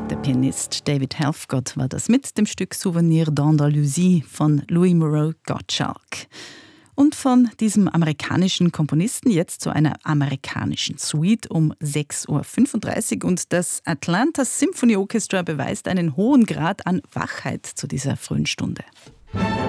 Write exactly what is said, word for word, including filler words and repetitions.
Der Pianist David Helfgott war das mit dem Stück Souvenir d'Andalousie von Louis Moreau Gottschalk. Und von diesem amerikanischen Komponisten jetzt zu einer amerikanischen Suite um sechs Uhr fünfunddreißig. Und das Atlanta Symphony Orchestra beweist einen hohen Grad an Wachheit zu dieser frühen Stunde.